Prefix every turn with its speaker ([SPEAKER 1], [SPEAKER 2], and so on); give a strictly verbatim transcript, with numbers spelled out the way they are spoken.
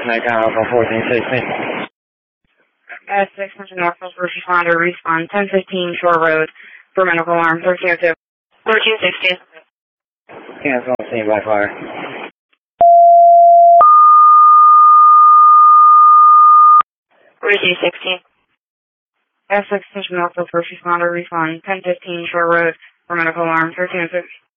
[SPEAKER 1] Nikon Alpha fourteen sixteen.
[SPEAKER 2] S six hundred Northwest First Responder, respawn ten fifteen Shore Road for medical alarm thirteen oh two.
[SPEAKER 3] fourteen sixteen.
[SPEAKER 1] Cancel on scene by fire.
[SPEAKER 3] fourteen sixteen.
[SPEAKER 2] S six hundred Northwest First Responder, respawn ten fifteen Shore Road for medical alarm thirteen oh two.